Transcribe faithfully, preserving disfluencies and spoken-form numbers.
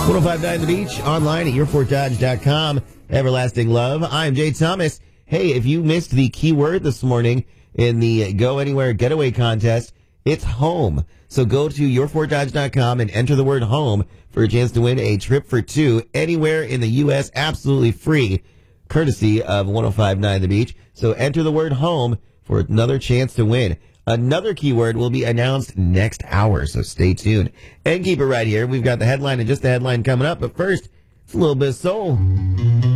ten fifty-nine The Beach, online at your fort dodge dot com. Everlasting love. I'm Jay Thomas. Hey, if you missed the keyword this morning in the Go Anywhere Getaway Contest, it's home. So go to your fort dodge dot com and enter the word home for a chance to win a trip for two anywhere in the U S absolutely free, courtesy of ten fifty-nine The Beach. So enter the word home for another chance to win. Another keyword will be announced next hour, so stay tuned. And keep it right here. We've got the headline and just the headline coming up, but first, it's a little bit of soul.